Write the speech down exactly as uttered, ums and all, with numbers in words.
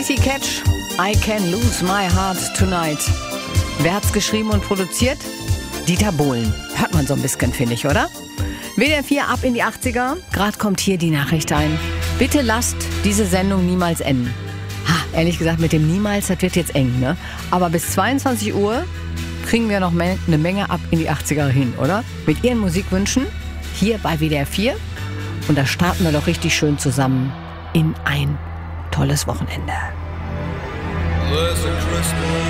Easy Catch, I Can Lose My Heart Tonight. Wer hat's geschrieben und produziert? Dieter Bohlen. Hört man so ein bisschen, finde ich, oder? W D R vier ab in die achtziger. Gerade kommt hier die Nachricht ein. Bitte lasst diese Sendung niemals enden. Ha, ehrlich gesagt, mit dem Niemals, das wird jetzt eng, ne? Aber bis zweiundzwanzig Uhr kriegen wir noch me- eine Menge ab in die achtziger hin, oder? Mit Ihren Musikwünschen hier bei W D R vier. Und da starten wir doch richtig schön zusammen in ein tolles Wochenende. Listen, Crystal.